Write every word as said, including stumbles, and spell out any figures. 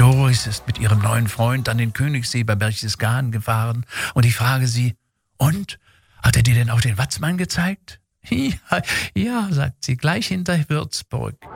Doris ist mit ihrem neuen Freund an den Königssee bei Berchtesgaden gefahren und ich frage sie, und, hat er dir denn auch den Watzmann gezeigt? Ja, ja, sagt sie, gleich hinter Würzburg.